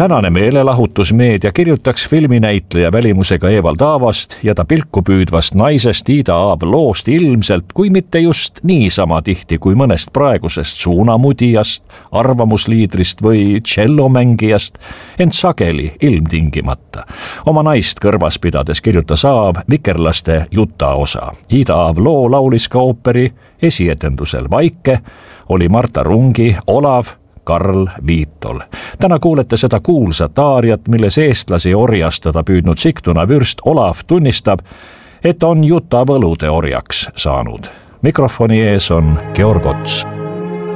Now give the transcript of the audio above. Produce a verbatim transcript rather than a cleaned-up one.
tänane meelelahutusmeedia kirjutaks filminäitleja välimusega Evald Aavast ja ta pilku püüdvast naisest Ida Aav loost ilmselt, kui mitte just niisama tihti kui mõnest praegusest suunamudijast, arvamusliidrist või tšellomängijast, ent sageli ilmtingimata. Oma naist kõrvas pidades kirjutas Aav vikerlaste jutaosa. Ida Aav loo laulis ka ooperi esietendusel Vaike, oli Marta Rungi Olav, Karl Viitol. Täna kuulete seda kuulsat aariat, milles eestlasi orjastada püüdnud Sigtuna vürst Olav tunnistab, et on juta võlude orjaks saanud. Mikrofoni ees on Georg Ots.